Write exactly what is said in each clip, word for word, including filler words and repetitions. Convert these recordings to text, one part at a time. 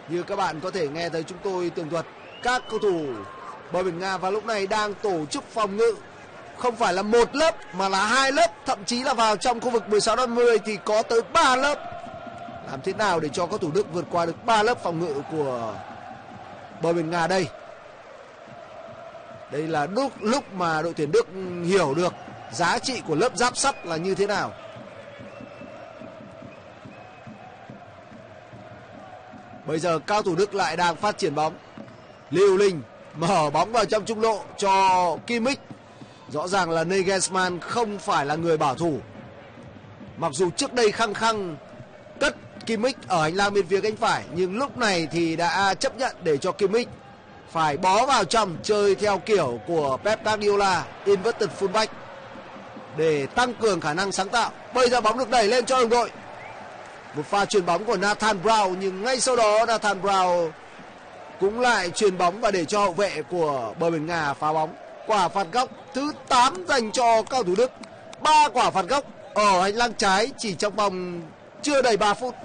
Như các bạn có thể nghe thấy chúng tôi tường thuật, các cầu thủ bờ biển Nga vào lúc này đang tổ chức phòng ngự, không phải là một lớp mà là hai lớp, thậm chí là vào trong khu vực mười sáu năm mươi thì có tới ba lớp. Làm thế nào để cho các thủ Đức vượt qua được ba lớp phòng ngự của bờ biển Nga đây? Đây là lúc lúc mà đội tuyển Đức hiểu được giá trị của lớp giáp sắt là như thế nào. Bây giờ cao thủ Đức lại đang phát triển bóng. Liều Linh mở bóng vào trong trung lộ cho Kimmich. Rõ ràng là Nagelsmann không phải là người bảo thủ. Mặc dù trước đây khăng khăng cất Kimmich ở hành lang bên phía cánh phải, nhưng lúc này thì đã chấp nhận để cho Kimmich phải bó vào trong, chơi theo kiểu của Pep Guardiola, inverted fullback, để tăng cường khả năng sáng tạo. Bây giờ bóng được đẩy lên cho đồng đội. Một pha chuyền bóng của Nathan Brown, nhưng ngay sau đó Nathan Brown cũng lại chuyền bóng và để cho hậu vệ của bờ biển Nga phá bóng. Quả phạt góc thứ tám dành cho cao thủ Đức. Ba quả phạt góc ở hành lang trái chỉ trong vòng chưa đầy ba phút.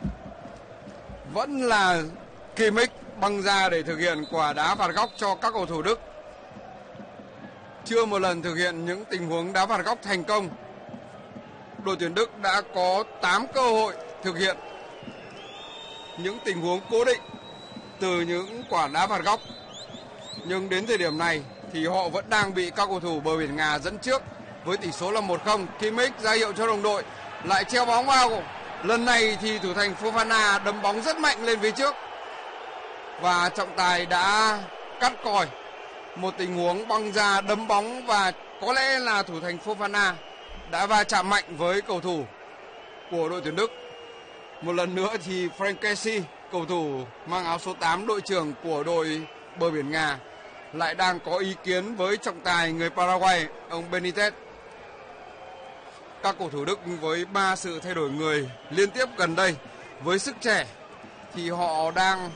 Vẫn là Kimmich băng ra để thực hiện quả đá phạt góc cho các cầu thủ Đức. Chưa một lần thực hiện những tình huống đá phạt góc thành công. Đội tuyển Đức đã có tám cơ hội thực hiện những tình huống cố định từ những quả đá phạt góc. Nhưng đến thời điểm này thì họ vẫn đang bị các cầu thủ bờ biển Nga dẫn trước với tỷ số là một không. Kimmich ra hiệu cho đồng đội, lại treo bóng vào. Lần này thì thủ thành Fofana đấm bóng rất mạnh lên phía trước. Và trọng tài đã cắt còi một tình huống băng ra đấm bóng, và có lẽ là thủ thành Fofana đã va chạm mạnh với cầu thủ của đội tuyển Đức. Một lần nữa thì Frank Kessie, cầu thủ mang áo số tám, đội trưởng của đội bờ biển Nga, lại đang có ý kiến với trọng tài người Paraguay, ông Benitez. Các cầu thủ Đức với ba sự thay đổi người liên tiếp gần đây với sức trẻ thì họ đang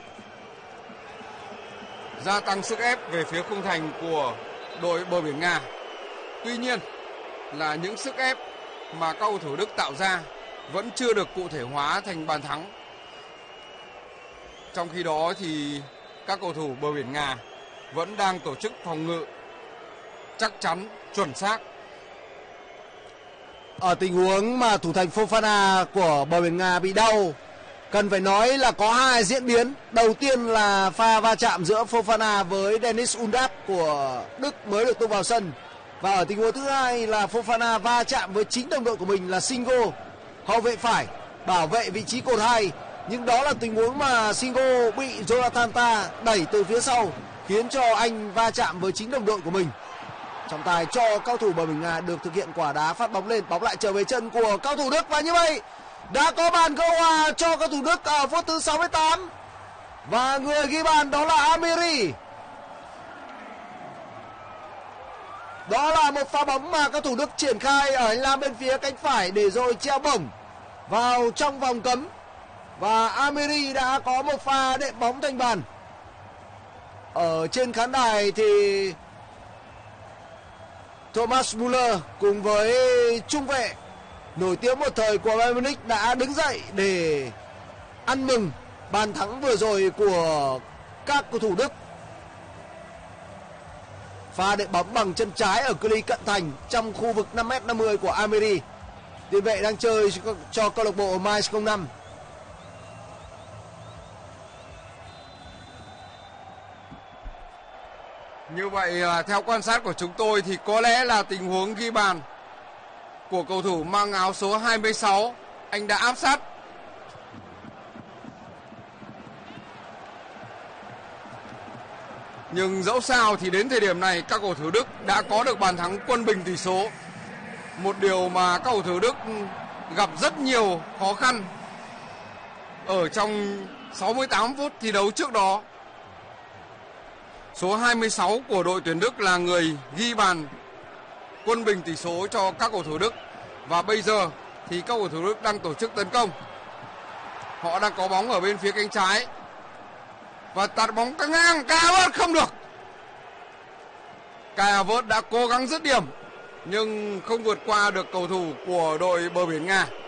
gia tăng sức ép về phía khung thành của đội bờ biển Nga. Tuy nhiên là những sức ép mà các cầu thủ Đức tạo ra vẫn chưa được cụ thể hóa thành bàn thắng. Trong khi đó thì các cầu thủ bờ biển Nga vẫn đang tổ chức phòng ngự chắc chắn, chuẩn xác. Ở tình huống mà thủ thành Fofana của bờ biển Nga bị đau, cần phải nói là có hai diễn biến. Đầu tiên là pha va chạm giữa Fofana với Dennis Undav của Đức mới được tung vào sân. Và ở tình huống thứ hai là Fofana va chạm với chính đồng đội của mình là Singo, hậu vệ phải, bảo vệ vị trí cột hai. Nhưng đó là tình huống mà Singo bị Jonathan Tah đẩy từ phía sau, khiến cho anh va chạm với chính đồng đội của mình. Trọng tài cho cao thủ bờ biển Nga được thực hiện quả đá phát bóng lên, bóng lại trở về chân của cao thủ Đức. Và như vậy đã có bàn gỡ hòa cho cao thủ Đức ở phút thứ sáu mươi tám. Và người ghi bàn đó là Amiri. Đó là một pha bóng mà các thủ Đức triển khai ở hành lang bên phía cánh phải để rồi treo bổng vào trong vòng cấm. Và Amiri đã có một pha đệm bóng thành bàn. Ở trên khán đài thì Thomas Muller cùng với trung vệ nổi tiếng một thời của Bayern Munich đã đứng dậy để ăn mừng bàn thắng vừa rồi của các cầu thủ Đức. Pha đệm bóng bằng chân trái ở cự ly cận thành trong khu vực năm mét năm mươi của Amiri. Tiền vệ đang chơi cho câu lạc bộ Mainz không năm. Như vậy là theo quan sát của chúng tôi thì có lẽ là tình huống ghi bàn của cầu thủ mang áo số hai mươi sáu. Anh đã áp sát. Nhưng dẫu sao thì đến thời điểm này các cầu thủ Đức đã có được bàn thắng quân bình tỷ số. Một điều mà các cầu thủ Đức gặp rất nhiều khó khăn ở trong sáu mươi tám phút thi đấu trước đó. Số hai mươi sáu của đội tuyển Đức là người ghi bàn quân bình tỷ số cho các cầu thủ Đức. Và bây giờ thì các cầu thủ Đức đang tổ chức tấn công. Họ đang có bóng ở bên phía cánh trái và tạt bóng căng ngang. Kai Havertz không được. Kai Havertz đã cố gắng dứt điểm nhưng không vượt qua được cầu thủ của đội bờ biển Nga.